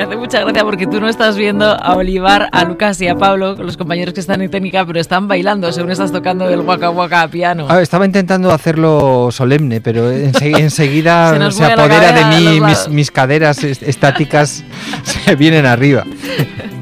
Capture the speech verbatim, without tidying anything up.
hace mucha gracia porque tú no estás viendo a Olivar, a Lucas y a Pablo, los compañeros que están en técnica, pero están bailando según estás tocando el Waka Waka a piano. Ah, estaba intentando hacerlo solemne, pero ense- enseguida se, se apodera de mí, mis, mis caderas estáticas se vienen arriba.